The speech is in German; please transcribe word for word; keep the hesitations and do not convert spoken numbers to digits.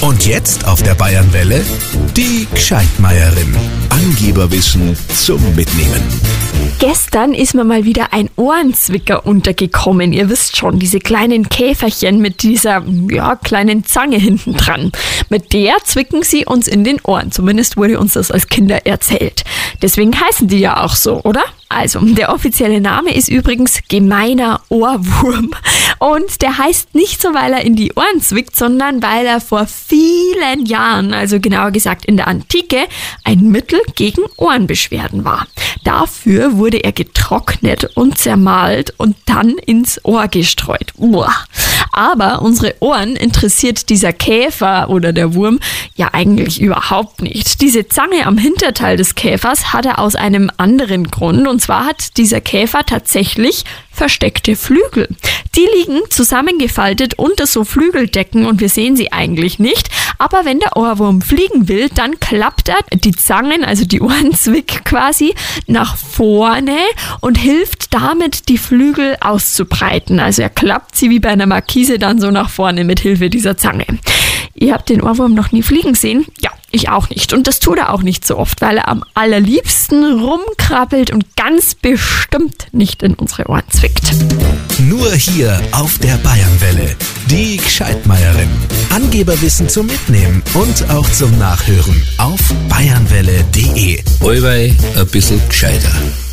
Und jetzt auf der Bayernwelle die Gscheidmeierin. Angeberwissen zum Mitnehmen. Gestern ist mir mal wieder ein Ohrenzwicker untergekommen. Ihr wisst schon, diese kleinen Käferchen mit dieser ja, kleinen Zange hinten dran. Mit der zwicken sie uns in den Ohren. Zumindest wurde uns das als Kinder erzählt. Deswegen heißen die ja auch so, oder? Also, der offizielle Name ist übrigens gemeiner Ohrwurm. Und der heißt nicht so, weil er in die Ohren zwickt, sondern weil er vor vielen Jahren, also genauer gesagt in der Antike, ein Mittel gegen Ohrenbeschwerden war. Dafür wurde er getrocknet und zermahlt und dann ins Ohr gestreut. Uah. Aber unsere Ohren interessiert dieser Käfer oder der Wurm ja eigentlich überhaupt nicht. Diese Zange am Hinterteil des Käfers hat er aus einem anderen Grund. Und zwar hat dieser Käfer tatsächlich versteckte Flügel. Die liegen zusammengefaltet unter so Flügeldecken und wir sehen sie eigentlich nicht. Aber wenn der Ohrwurm fliegen will, dann klappt er die Zangen, also die Ohrenzwick quasi, nach vorne und hilft damit, die Flügel auszubreiten. Also er klappt sie wie bei einer Markise dann so nach vorne mit Hilfe dieser Zange. Ihr habt den Ohrwurm noch nie fliegen sehen? Ja, ich auch nicht. Und das tut er auch nicht so oft, weil er am allerliebsten rumkrabbelt und ganz bestimmt nicht in unsere Ohren zwickt. Nur hier auf der Bayernwelle. Die Gscheidmeierin. Angeberwissen zum Mitnehmen und auch zum Nachhören auf bayernwelle punkt de. Allweil ein bisschen gescheiter.